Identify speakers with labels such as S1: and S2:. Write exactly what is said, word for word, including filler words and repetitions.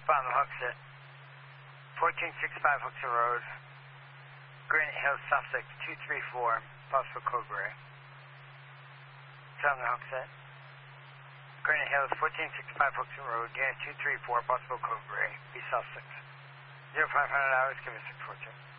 S1: Bottom of Hooksett. fourteen sixty-five Hooksett Road. Granite Hills, Sussex, two three four, possible code gray. Bottom of Hooksett. Granite Hills, fourteen sixty-five Hooksett Road, unit two three four, possible code gray, be Sussex. zero five hundred hours, give us six four two.